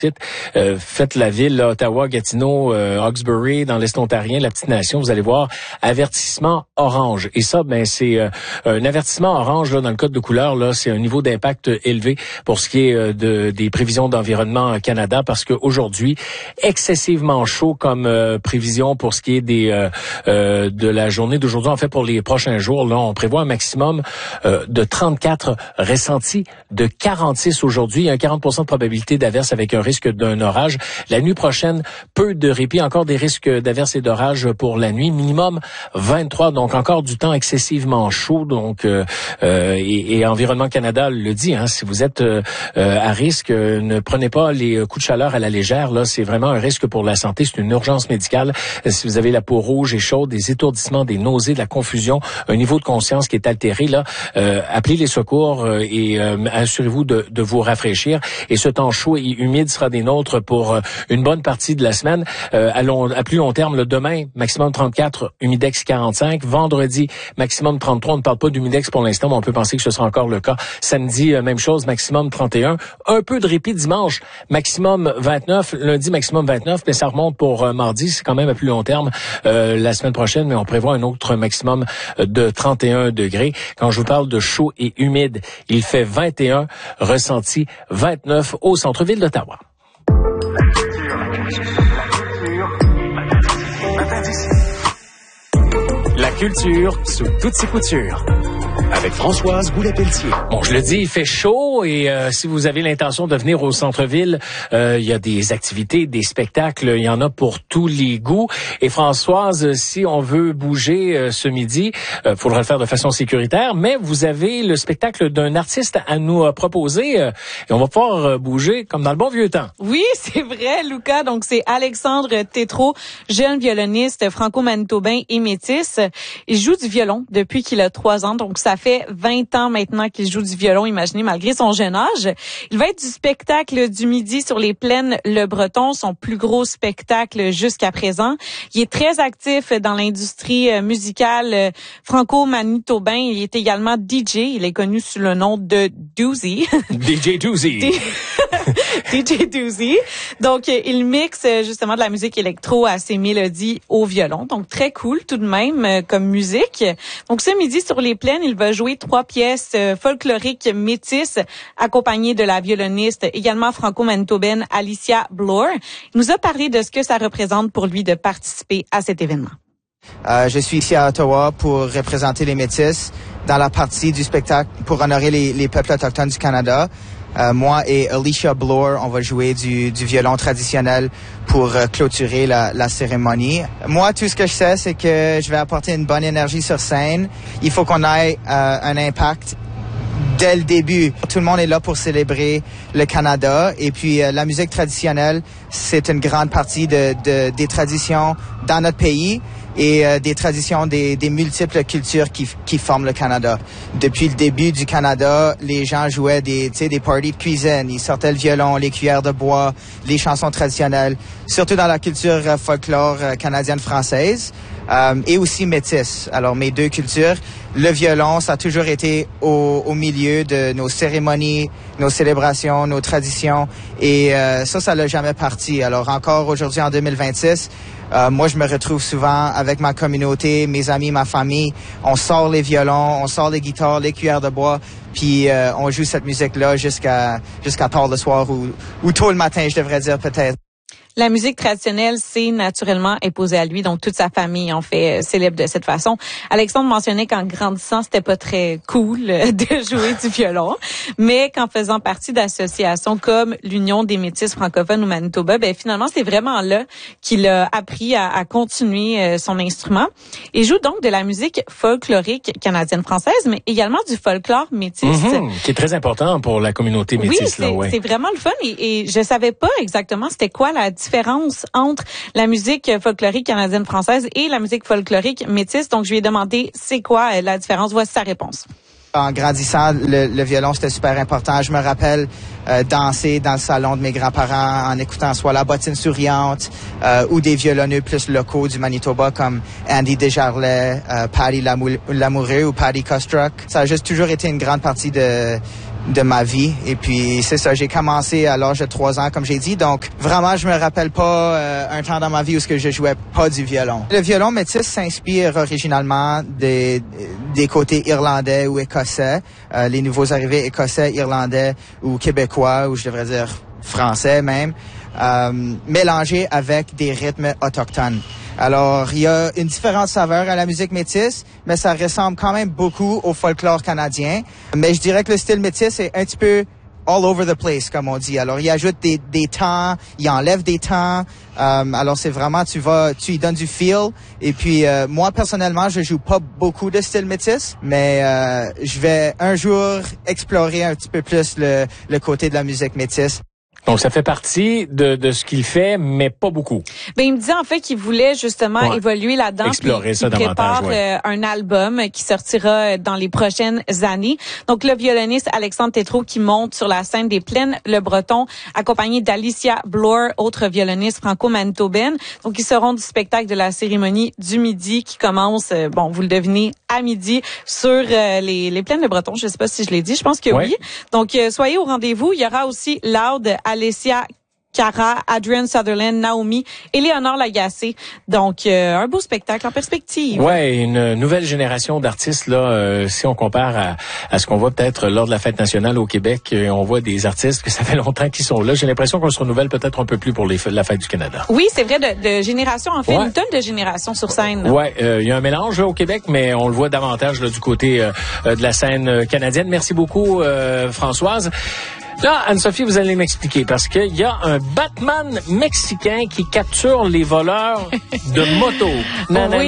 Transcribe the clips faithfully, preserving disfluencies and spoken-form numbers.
Euh, faites la ville, là, Ottawa, Gatineau, euh, Hawkesbury, dans l'Est ontarien, la petite nation, vous allez voir avertissement orange. Et ça, ben c'est euh, un avertissement orange là dans le code de couleur. Là, c'est un niveau d'impact élevé pour ce qui est euh, de des prévisions d'environnement Canada, parce que aujourd'hui excessivement chaud comme euh, prévision pour ce qui est des euh, euh, de la journée d'aujourd'hui. En fait, pour les prochains jours, là, on prévoit un maximum euh, de trente-quatre ressentis, de quarante-six aujourd'hui. Il y a un quarante pour cent de probabilité d'averse avec un risque d'un orage. La nuit prochaine, peu de répit, encore des risques d'averse et d'orage pour la nuit. Minimum vingt-trois, donc encore du temps excessivement chaud. Donc, euh, euh, et, et Environnement Canada le dit, hein, si vous êtes euh, à risque, euh, ne prenez pas les coups de chaleur à la légère. Là, c'est vraiment un risque pour la santé. C'est une urgence médicale. Si vous avez la peau rouge et chaude, des étourdissements, des nausées, de la confusion, un niveau de conscience qui est altéré, là, euh, appelez les secours euh, et euh, assurez-vous de, de vous rafraîchir. Et ce temps chaud et humide sera des nôtres pour euh, une bonne partie de la semaine. Euh, à, long, à plus long terme, le demain, maximum trente-quatre, humidex quarante-cinq. Vendredi, maximum trente-trois. On ne parle pas d'humidex pour l'instant, mais on peut penser que ce sera encore le cas. Samedi, euh, même chose, maximum trente et un. Un peu de répit dimanche, maximum vingt-neuf. Lundi, maximum vingt-neuf, mais ça remonte pour euh, mardi. C'est quand même à plus long terme euh, la semaine prochaine, mais on prévoit un autre maximum de trente et un degrés. Quand je vous parle de chaud et humide, il fait vingt et un, ressenti vingt-neuf au centre-ville d'Ottawa. La culture sous toutes ses coutures. Avec Françoise Goulet-Pelletier. Bon, je le dis, il fait chaud et euh, si vous avez l'intention de venir au centre-ville, euh, il y a des activités, des spectacles, il y en a pour tous les goûts. Et Françoise, si on veut bouger euh, ce midi, il euh, faudra le faire de façon sécuritaire, mais vous avez le spectacle d'un artiste à nous euh, proposer euh, et on va pouvoir euh, bouger comme dans le bon vieux temps. Oui, c'est vrai, Lucas. Donc, c'est Alexandre Tétrault, jeune violoniste franco-manitobain et métis. Il joue du violon depuis qu'il a trois ans, donc ça fait vingt ans maintenant qu'il joue du violon, imaginez, malgré son jeune âge. Il va être du spectacle du midi sur les plaines Le Breton, son plus gros spectacle jusqu'à présent. Il est très actif dans l'industrie musicale franco-manitobain. Il est également D J. Il est connu sous le nom de Doozy. D J Doozy. D J Doozy. Donc, il mixe justement de la musique électro à ses mélodies au violon. Donc, très cool tout de même comme musique. Donc, ce midi sur les plaines, il va jouer trois pièces folkloriques métisses accompagnées de la violoniste également franco-manitobaine Alicia Bloor. Il nous a parlé de ce que ça représente pour lui de participer à cet événement. Euh, je suis ici à Ottawa pour représenter les Métis dans la partie du spectacle pour honorer les, les peuples autochtones du Canada. Euh, moi et Alicia Bloor, on va jouer du, du violon traditionnel pour euh, clôturer la, la cérémonie. Moi, tout ce que je sais, c'est que je vais apporter une bonne énergie sur scène. Il faut qu'on ait euh, un impact dès le début. Tout le monde est là pour célébrer le Canada. Et puis, euh, la musique traditionnelle, c'est une grande partie de, de, des traditions dans notre pays et euh, des traditions des, des multiples cultures qui, qui forment le Canada. Depuis le début du Canada, les gens jouaient des, tu sais, des parties de cuisine. Ils sortaient le violon, les cuillères de bois, les chansons traditionnelles, surtout dans la culture euh, folklore euh, canadienne-française euh, et aussi métisse. Alors, mes deux cultures, le violon, ça a toujours été au, au milieu de nos cérémonies, nos célébrations, nos traditions et euh, ça, ça l'a jamais parti. Alors, encore aujourd'hui en deux mille vingt-six, Euh, moi, je me retrouve souvent avec ma communauté, mes amis, ma famille. On sort les violons, on sort les guitares, les cuillères de bois, puis euh, on joue cette musique-là jusqu'à jusqu'à tard le soir ou, ou tôt le matin, je devrais dire peut-être. La musique traditionnelle, c'est naturellement imposé à lui, donc toute sa famille en fait euh, célèbre de cette façon. Alexandre mentionnait qu'en grandissant, c'était pas très cool euh, de jouer du violon, mais qu'en faisant partie d'associations comme l'Union des Métis francophones au Manitoba, ben finalement, c'est vraiment là qu'il a appris à, à continuer euh, son instrument. Il joue donc de la musique folklorique canadienne-française, mais également du folklore métis. Mm-hmm, qui est très important pour la communauté métisse. Oui, c'est, là, ouais. c'est vraiment le fun et, et je savais pas exactement c'était quoi la différence entre la musique folklorique canadienne-française et la musique folklorique métisse. Donc, je lui ai demandé c'est quoi la différence. Voici sa réponse. En grandissant, le, le violon, c'était super important. Je me rappelle euh, danser dans le salon de mes grands-parents en écoutant soit la bottine souriante euh, ou des violonneux plus locaux du Manitoba comme Andy Desjarlais, euh, Paddy Lamoureux ou Paddy Kostruck. Ça a juste toujours été une grande partie de de ma vie. Et puis, c'est ça, j'ai commencé à l'âge de trois ans, comme j'ai dit. Donc, vraiment, je me rappelle pas euh, un temps dans ma vie où ce que je jouais pas du violon. Le violon métis s'inspire originalement des, des côtés irlandais ou écossais, euh, les nouveaux arrivés écossais, irlandais ou québécois, ou je devrais dire français même, euh, mélangés avec des rythmes autochtones. Alors, il y a une différente saveur à la musique métisse, mais ça ressemble quand même beaucoup au folklore canadien. Mais je dirais que le style métis est un petit peu all over the place, comme on dit. Alors, il ajoute des, des temps, il enlève des temps. Euh, alors, c'est vraiment, tu vas, tu y donnes du feel. Et puis, euh, moi, personnellement, je joue pas beaucoup de style métis, mais euh, je vais un jour explorer un petit peu plus le, le côté de la musique métisse. Donc, ça fait partie de, de ce qu'il fait, mais pas beaucoup. Ben, il me dit en fait qu'il voulait justement ouais. évoluer là-dedans. Explorer ça il prépare ouais. euh, un album qui sortira dans les prochaines années. Donc, le violoniste Alexandre Tétrault qui monte sur la scène des Plaines le Breton, accompagné d'Alicia Bloor, autre violoniste franco-manitobaine. Donc, ils seront du spectacle de la cérémonie du midi qui commence, euh, bon, vous le devinez, à midi sur euh, les, les Plaines le Breton. Je sais pas si je l'ai dit, je pense que ouais. oui. Donc, euh, soyez au rendez-vous. Il y aura aussi Loud, Alessia Cara, Adrian Sutherland, Naomi et Léonore Lagacé. Donc, euh, un beau spectacle en perspective. Ouais, une nouvelle génération d'artistes, là, euh, si on compare à, à ce qu'on voit peut-être lors de la Fête nationale au Québec, euh, on voit des artistes que ça fait longtemps qu'ils sont là. J'ai l'impression qu'on se renouvelle peut-être un peu plus pour les, la Fête du Canada. Oui, c'est vrai, de, de génération, en fait, ouais. une tonne de générations sur scène. Oui, euh, il y a un mélange là, au Québec, mais on le voit davantage là, du côté euh, de la scène canadienne. Merci beaucoup, euh, Françoise. Là, Anne-Sophie, vous allez m'expliquer, parce qu'il y a un Batman mexicain qui capture les voleurs de moto. Oui.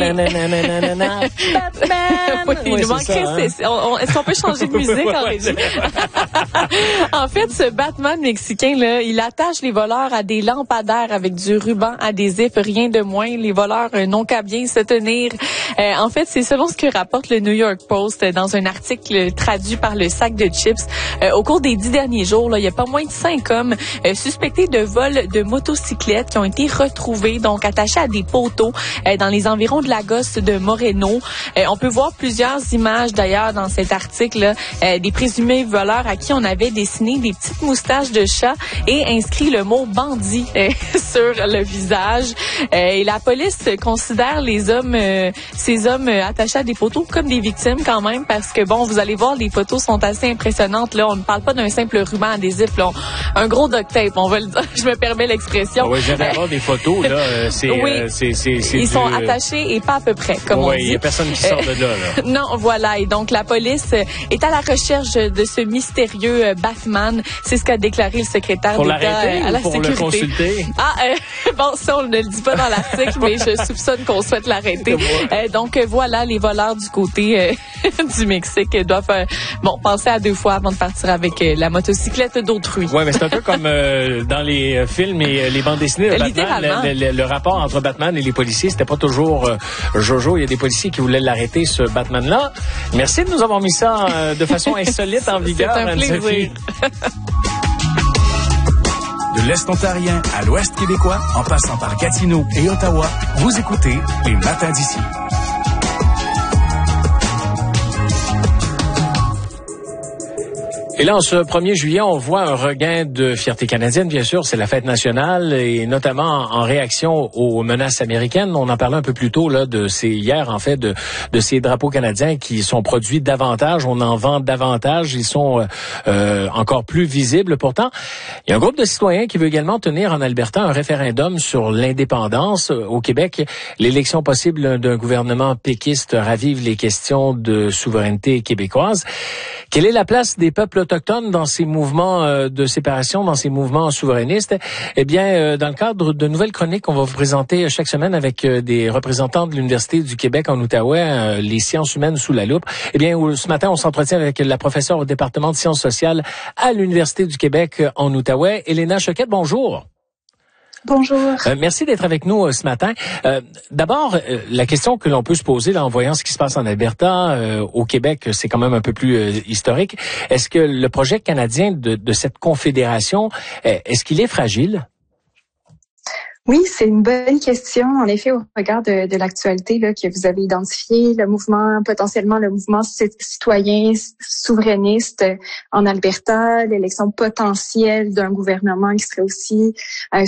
Batman! Oui, il nous manquerait... Hein? Est-ce qu'on peut changer de musique en régie? En fait, ce Batman mexicain, là, il attache les voleurs à des lampadaires avec du ruban adhésif, rien de moins. Les voleurs euh, n'ont qu'à bien se tenir. Euh, en fait, c'est selon ce que rapporte le New York Post dans un article traduit par le sac de chips. Euh, au cours des dix derniers jours, là, il y a pas moins de cinq hommes euh, suspectés de vol de motocyclettes qui ont été retrouvés, donc attachés à des poteaux euh, dans les environs de Lagos de Moreno. Euh, on peut voir plusieurs images d'ailleurs dans cet article, là, euh, des présumés voleurs à qui on avait dessiné des petites moustaches de chat et inscrit le mot bandit euh, sur le visage. Euh, et la police considère les hommes, euh, ces hommes euh, attachés à des poteaux comme des victimes quand même, parce que bon, vous allez voir, les photos sont assez impressionnantes. Là, on ne parle pas d'un simple ruban adhésif, là, on, un gros duct tape, on va le dire. Je me permets l'expression. Oui, j'aime avoir des photos là. Euh, c'est, oui, euh, c'est, c'est, c'est ils du... sont attachés et pas à peu près, comme oui, on dit. Il y a personne qui sort de là. là. Non, voilà. Et donc la police est à la recherche de ce mystérieux Batman. C'est ce qu'a déclaré le secrétaire pour d'État à la pour sécurité. Le consulter? Ah, euh, bon, ça on ne le dit pas dans l'article, mais je soupçonne qu'on souhaite l'arrêter. Euh, donc euh, voilà, les voleurs du côté euh, du Mexique doivent euh, bon penser à deux fois avant de partir avec euh, la motocyclette d'autrui. Ouais, mais c'est un peu comme euh, dans les euh, films et euh, les bandes dessinées de Batman. Le, le, le rapport entre Batman et les policiers, c'était pas toujours euh, Jojo. Il y a des policiers qui voulaient l'arrêter, ce Batman-là. Merci de nous avoir mis ça euh, de façon insolite en vigueur. C'est un plaisir. De l'Est ontarien à l'Ouest québécois, en passant par Gatineau et Ottawa, vous écoutez Les Matins d'ici. Et là, en ce premier juillet, on voit un regain de fierté canadienne, bien sûr. C'est la fête nationale et notamment en réaction aux menaces américaines. On en parlait un peu plus tôt, là, de ces, hier, en fait, de, de ces drapeaux canadiens qui sont produits davantage. On en vend davantage. Ils sont euh, encore plus visibles. Pourtant, il y a un groupe de citoyens qui veut également tenir en Alberta un référendum sur l'indépendance. Au Québec, l'élection possible d'un gouvernement péquiste ravive les questions de souveraineté québécoise. Quelle est la place des peuples autochtones dans ces mouvements euh, de séparation, dans ces mouvements souverainistes? Eh bien, euh, dans le cadre de nouvelles chroniques qu'on va vous présenter chaque semaine avec euh, des représentants de l'Université du Québec en Outaouais, euh, les sciences humaines sous la loupe. Eh bien, ce matin, on s'entretient avec la professeure au département de sciences sociales à l'Université du Québec en Outaouais, Elena Choquette. Bonjour. Bonjour. Euh, merci d'être avec nous euh, ce matin. Euh, D'abord, euh, la question que l'on peut se poser là, en voyant ce qui se passe en Alberta, euh, au Québec, c'est quand même un peu plus euh, historique. Est-ce que le projet canadien de, de cette confédération, euh, est-ce qu'il est fragile? Oui, c'est une bonne question. En effet, au regard de, de l'actualité là, que vous avez identifié, le mouvement, potentiellement le mouvement citoyen souverainiste en Alberta, l'élection potentielle d'un gouvernement qui serait aussi euh,